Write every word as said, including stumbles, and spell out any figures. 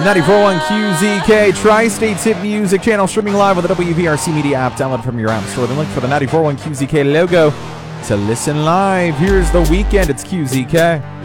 ninety-four point one Q Z K, Tri-State's hit music channel, streaming live with the W V R C Media app. Download from your app store. The link for the ninety-four point one Q Z K logo to listen live. Here's The Weeknd. It's Q Z K.